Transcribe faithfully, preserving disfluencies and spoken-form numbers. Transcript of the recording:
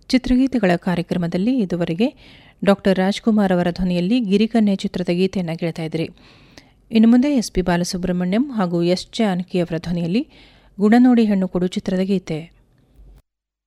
ಚಿತ್ರಗೀತೆಗಳ ಕಾರ್ಯಕ್ರಮದಲ್ಲಿ ಇದುವರೆಗೆ ಡಾಕ್ಟರ್ ರಾಜ್ಕುಮಾರ್ ಅವರ ಧ್ವನಿಯಲ್ಲಿ ಗಿರಿಕನ್ಯೆ ಚಿತ್ರದ ಗೀತೆಯನ್ನು ಕೇಳ್ತಾ ಇದ್ರಿ. ಇನ್ನು ಮುಂದೆ ಎಸ್ ಪಿ ಬಾಲಸುಬ್ರಹ್ಮಣ್ಯಂ ಹಾಗೂ ಎಸ್ ಜಾನಕಿ ಅವರ ಧ್ವನಿಯಲ್ಲಿ ಗುಣನೋಡಿ ಹೆಣ್ಣು ಕೊಡು ಚಿತ್ರದ ಗೀತೆ.